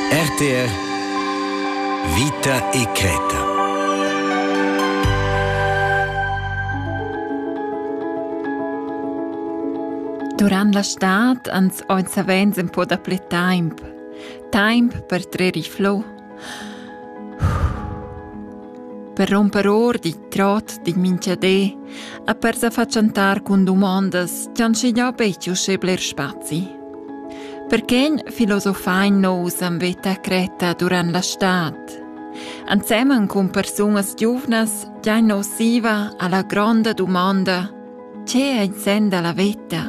RTR Vita e Creta. Durant l'estat ens avens un po' da ple temp per treri flow, per romper or di trot di minchadè e per se facciantar con domandas che han scigliò becchio scebler spazi. Perché filosofain nos en Vita Creta durant l'estat, insieme con personas giovnas che nos siva alla grande domanda «C'è insenda la vita?»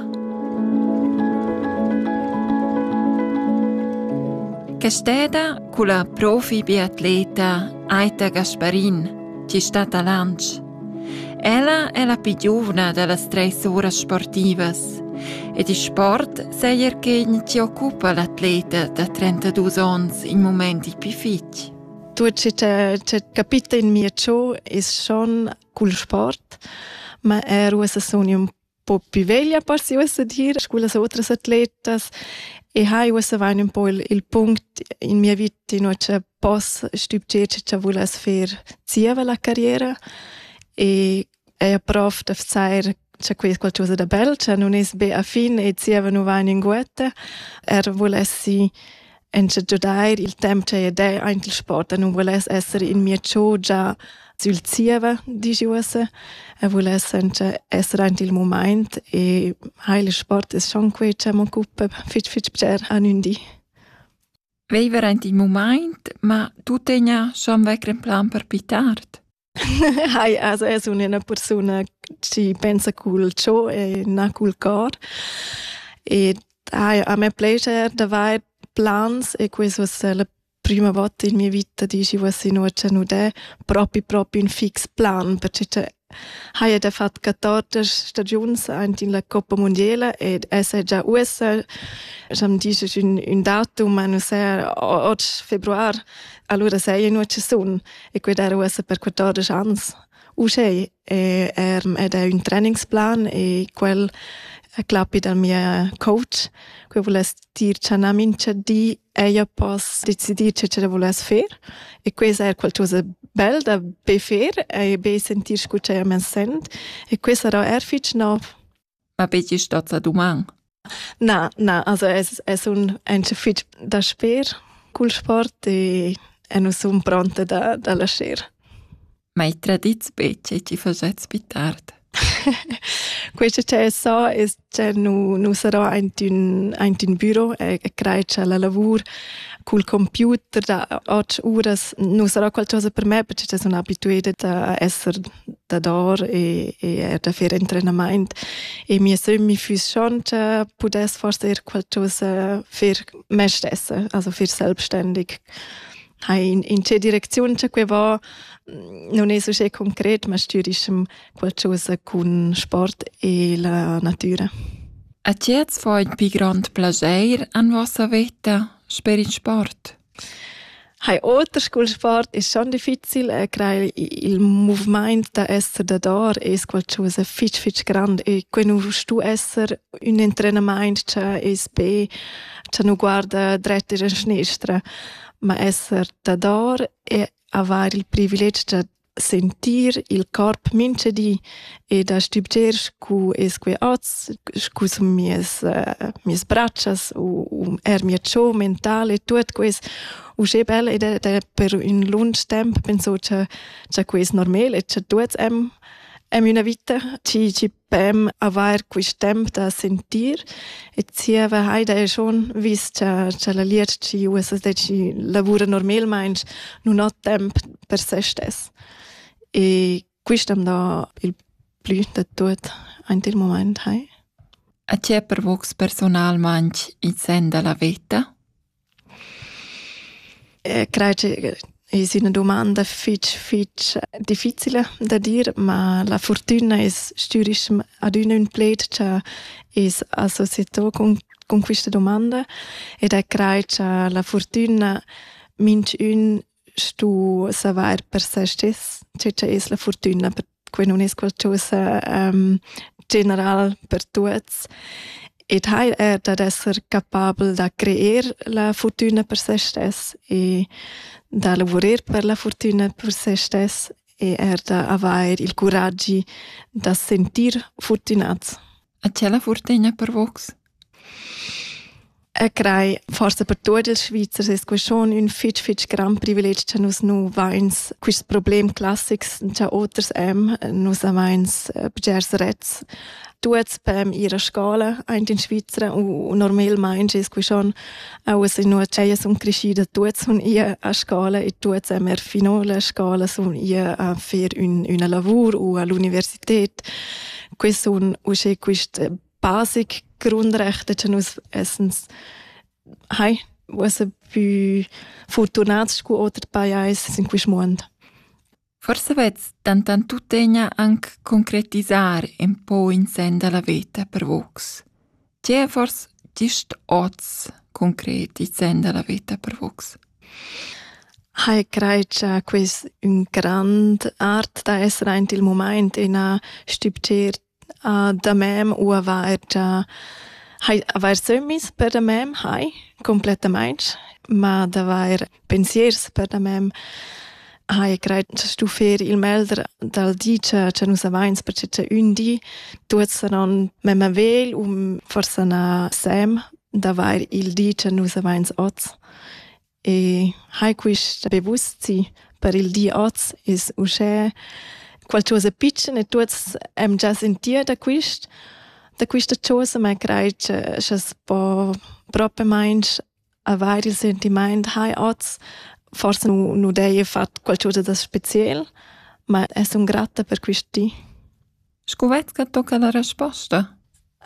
Quest'eda con la profi biatleta Aita Gasparin, ci sta a lunch. Ella è la più giovane delle 3 ore sportivas e di sport sei che ci occupa l'atleta da 32 anni in momenti più fitch. Tutto c'è capito in mio ciò è schon col sport, ma sono un po' più veglia, posso dire, con le altre atletas. E hai vain un po' il punto in mia vita in cui posso stupire che volevo fare zieva la carriera e provo di fare c'è qualcosa da bello, cioè non è ben a fine e zieva non va in guetta. Volessi giudare il tempo che è anche il sport, non volessi essere in mio ciò già sul zieva di giusse e volessi essere anche il momento e il sport è schon qui che mi occupa fitch per a nundi. Veiver anche il momento, ma tu tenia schon weg un plan per più tardi? Also sono una persona che pensa col ciò e non col cor e a me piace davvero plans e questo è la prima volta in mia vita che non c'è proprio un fix plan perché hai fatto 14 stagioni anche in la Coppa Mondiale e è già USA mi dice un datum ma non sei 8 febbraio allora sei non ci sono e questo era USA per 14 anni uscì e è un trainingsplan e quel clappi dal mio coach che volesse dire che non mince di e io posso decidere che ce la volesse fare e questo è qualcosa bello da fare e be sentire che mi sento e questo era erfitch no. Ma becchi stott a domanda? No, also è un fit da sper col sport e non sono pronta da lasciare. Ma i tradiz becchi ci facete più tardi? Questo che so è che non sarò anche in bureau e credo che la lavoro col computer da 8 ore non sarà qualcosa per me perché sono abituata a essere da d'or e da fare allenamento e mi fosse schon che potesse forse qualcosa per me stessa, also per selbstständig. In che direzione c'è che va non è so concreto, ma studiamo qualcosa con sport e la natura. A c'è un più grande piacere in vostra vita per il sport? Oltre col sport è schon difficile, creare il movimento da essere da d'or è qualcosa fitch grande e quando tu essere un allenamento che è be, che non guarda dritto e sinistra, ma essere da d'or e avere il privilegio di sentire il corpo mince di e da stupire cu es que oz cu mies braccia o mio ciò mentale e tutto questo usce bello ed è per un lungo tempo penso che questo normale che tutto è una vita ci pem avere questo tempo da sentire e zieva hai da schon visto che la liet ci usa ci lavora normalmente non ha tempo per se stesso e questo è il più da tutto anche il momento hai. A c'è per voi personalmente in senda la vita? Credo che è una domanda fitch difficile da dire, ma la fortuna è sturisch ad un plate che è associato con questa domanda ed è credo che la fortuna mince un stu savoir per se stess, che è la fortuna, perché non è qualcosa generale per tutti E hai da esser capabel da creer la fortuna per se stess e da lavorar per la fortuna per se stess e da aver il coraggio da sentir fortunats. A c'è la fortuna per vox? Crai, forse per tutti els Schweizers è schon un fitch gran privilegio che nus nu vains quist problem classics cha otters nus vains begers rets tuets pem ihrer Skala ein in Schweizer u normalmein es schon aus in nur cheies crescida tuets un ia a Skala e tuets finale Skala sun ia a fer una lavur u all'universitet questo un usce quist basic Grundrechte che nus essens was più fortunats cu oder bei eis in quis mond. Forse vez tantan tu tegna anche concretisar un po' in senda la vita per vox. C'è forse gist oz concret in senda la vita per vox. Craicia quis un grand art da essere in il moment in a stupcer da mem u aver sömmis per da mem completamente ma da aver pensiers per da mem craicia stufer il melder dal dice che nus avains perché c'è un di tuts non mem vel forse na sem da aver il dice nus avains oz e quist bewusstsi per il di oz is usce qualcosa piccolo e tutti già sentito da questa cosa, ma credo che proprio mainz avere il sentimento, forse non deve fare qualcosa di speciale, ma sono grata per questo. Scuvet che tocca la risposta?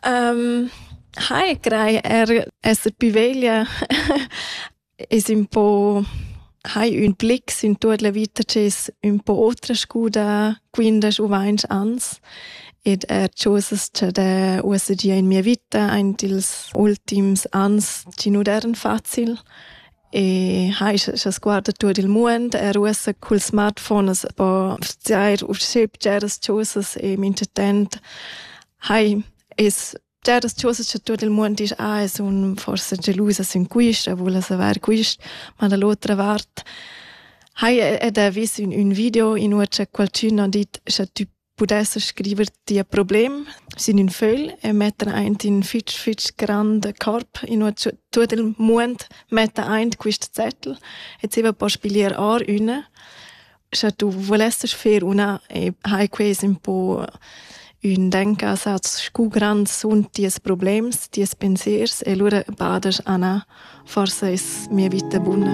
Credo essere più veglia è un po'... un blick in tutta la vita che è un po' oltre scuda 15 o 20 anni ed cose che ho usato in mia vita in gli ultimi anni che non erano facili e se guarda tutto il mondo usa col smartphone per fare uscire cose e mentre tempo Certas cosas che tutto il mondo dice sono forse gelose su questo, vuole sapere questo, ma dall'altra parte ho visto un video in cui qualcuno ha detto che tu potessi scriverti un problema su un foglio e mettere in un fitch grande corpo in cui tutto il mondo mette in questo zettel e si va per spiegare una se tu volessi fare una e questo un po' un denkansatz scu grand sunt dies problems, dies pensiers e lura badas ana forse is mia vita bunna.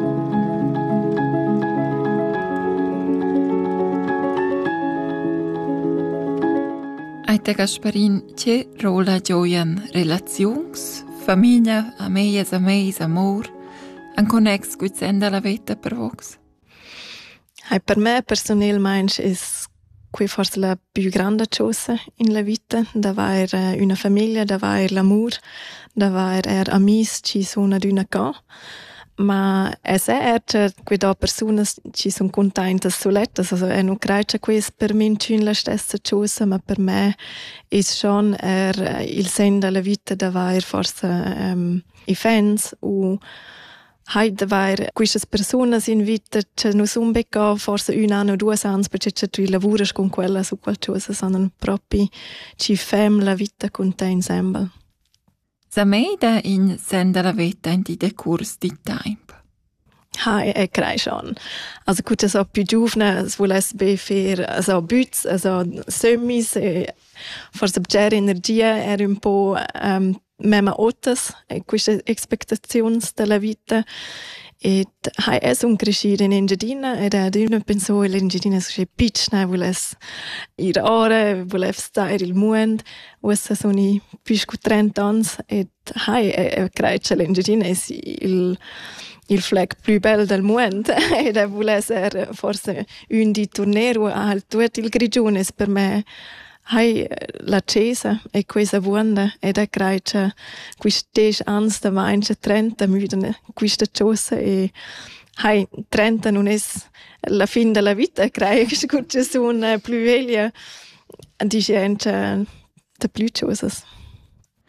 Aite Gasparin, che rola gioian relazions, famiglia, ameias, amor, an connex quid senda la vita per vox? Per me personalmente is qui forse la più grande cosa in la vita, da avere una famiglia, da avere l'amore, da avere amici che sono ad una ca. Ma è che quelle persone ci sono contente solette, also non credo che questo per me è la stessa cosa, ma per me è schon il senso della vita da avere forse i fans o da queste persone in vita che non sono becca forse un anno o 2 anni perché tu lavori con quella su qualcosa, sono proprio ci fem la vita con te insieme. Zameida in senda la vita in di decurs di tempo? Credo schon. Also gut, so più giovane, volesse fare so buts, so semmis, forse bere energia era un po' mema ottas queste expectazioni della vita e è un crescere in Engiadina ed è una pensò l'Engiadina è piccola volesse ir ore volesse stare il mondo questa sono più di 30 anni e credo che l'Engiadina è il flag più bello del mondo ed vuole essere forse un di tornero al tutto il grigione per me la Chiesa e questa buona ed è credo che questi 10 anni da mangia 30 müden questa cosa e 30 non è la fine della vita credo che sono più veglia di gente da più cose.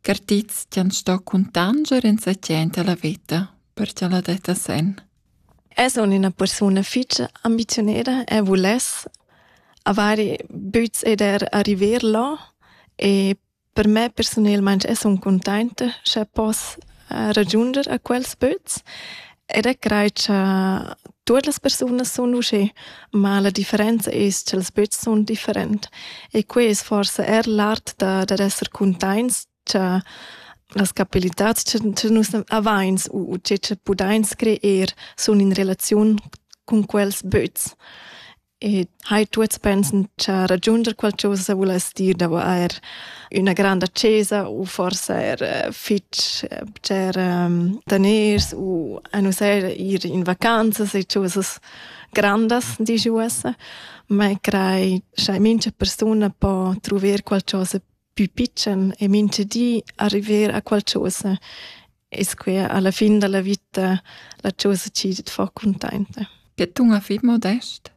Cartiz tian sto contanger in sa gente la vita, perché la detta sen. Sono una persona fitch ambitionera e vules avere büts ed arriver là e per me personalmente sono contenta se posso raggiungere a quels büts ed credo che tutte le persone sono uscite, ma la differenza è che le büts sono differenti e questo forse l'arte da essere contenti che las capabilitats che nus avains u che pudains creer sono in relazione con quels büts. E hai tutti pensan che raggiungere qualcosa vuol dire da avere una grande chiesa o forse fitch teners o non so ir in vacanze e cose grandes di giuessa, ma crei che mince persona può trovare qualcosa più piccolo e mince di arrivare a qualcosa e che alla fine della vita la cosa ci fa contenta. Che tu una fi modest?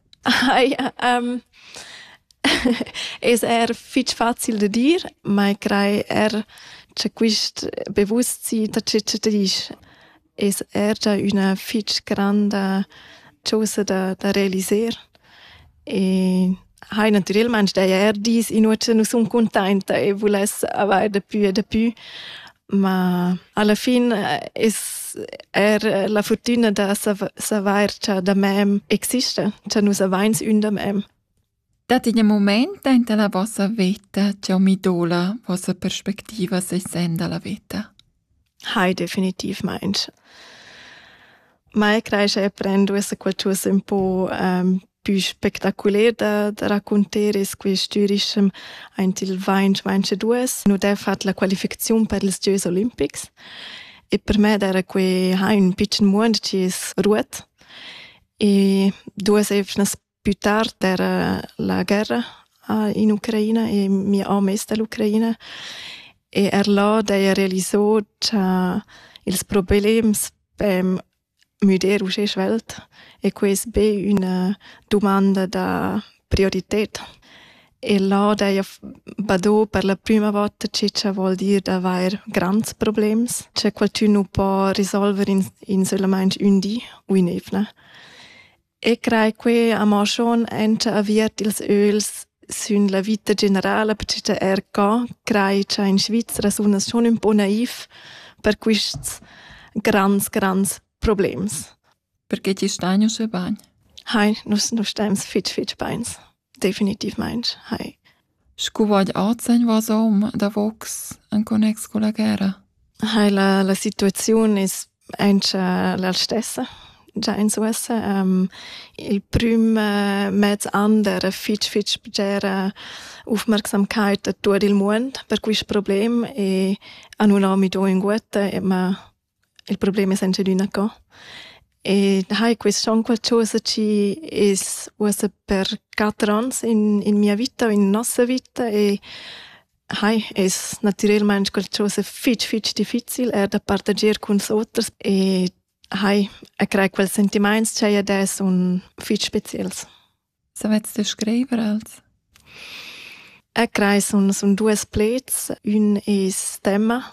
È fitch facile da dire, ma crei che questo bewusstsein da c'è dice è già una fitch grande cosa da realizzare e naturalmente da dis in cui non sono contenta e volesse avere da più, ma alla fine è la fortuna da saper che da me esiste, che noi avevamo un da me. Dat in un momento in la vostra vita c'è un'idola, vostra perspectiva se senda la vita? Definitivamente. Ma credo che prendo qualcosa un po' più spettacolare da raccontare che sturisce in il 2022. Noi abbiamo fatto la qualificazione per gli Giochi Olimpici e per me era un piccolo mondo che è ruot e 2 anni più tardi era la guerra in Ucraina e mi ho messo all'Ucraina e là da realizzato che i problemi per mudare la Welt e questa è una domanda da priorità. E là da vado per la prima volta che vuol dire avere grandi problemi, che qualcuno può risolvere in solamente un dì o in evna. E credo che abbiamo schon avviato gli öls sulla vita generale, perché credo che in Svizzera sono schon un po' naivi per questi grandi problemi. Perché ci stanno se bagn? Non stiamo fitch beins. Definitivamente. Scu voglio anzeigen was da vox an connex con la guerra? La situazione è la stessa. Già in Suessa il primo mezzo anno era fitch per aufmerksamkeit a tutto il mondo per questo problema e hanno mi do in guetta ma il problema è sempre di una cosa. E questo è qualcosa che è per 4 anni in mia vita, in nostra vita e è naturalmente qualcosa fitch difficile da partagiare con gli altri e credo quel sentimento che adesso sono fitch speciali. Savete descrivere als? Credo sono 2 plets, un è tema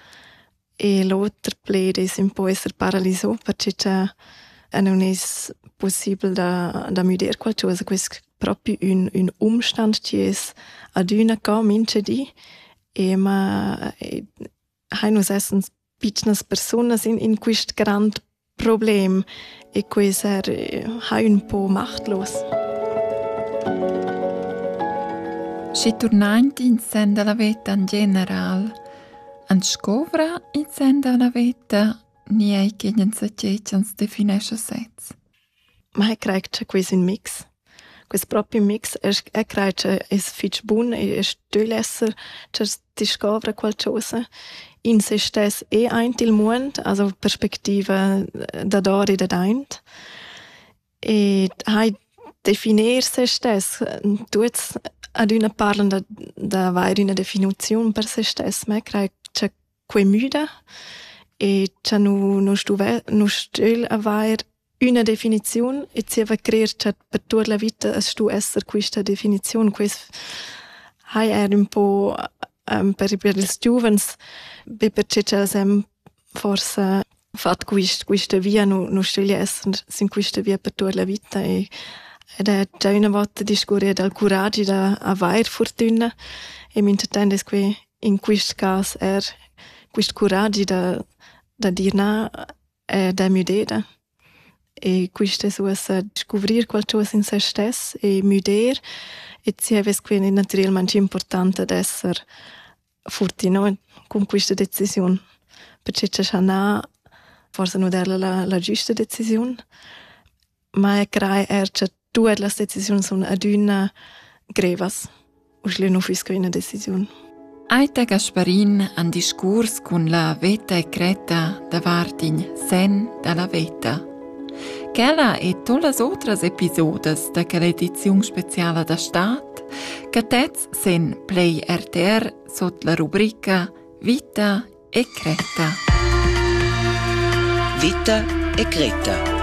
e l'altro pled è un po' essere paralizzato perché non è possibile da mudare qualcosa. Questo è proprio un umstand che è ad una mince di e ma noi siamo piccole persone in questo grande problema e questo è un po' machtlos. Si tornando in senda la vita in generale, an scovra in senda la vita nie che non sa che ci definisce sets. Ma credo che questo è un mix. Questo proprio mix credo che è fitch buon e studio essere che ti scovra qualcosa in se stesso e anche il mondo, also perspectiva da dare e da daint. E definire se stesso, tutti ad una parlano da avere una definizione per se stesso, ma credo che è müde e che non studio avere una definizione e si va creare che per tutta la vita stu essere questa definizione. Questo è un po' per ils giuvens, perché c'è forse fatto questa via, non sceglie essere in questa via per tutta la vita ed è già una volta discorre del coraggio da avere fortuna e mi intendo che in questo caso è questo coraggio da dire no e da mudare e questo è su scoprire qualcosa in se stesso e mudare e si è quindi naturalmente importante ad essere fortunati con questa decisione perché c'è una forse non è la giusta decisione ma è che tutte le decisioni sono ad una grevas e non fisco una decisione. Aita Gasparin un discorso con la veta e creta da Vartin sen dalla veta. Quella e tutte le altre episodi da quell'edizione speciale da Stat che tez sen Play RTR sotto la rubrica Vita e Creta. Vita e Creta.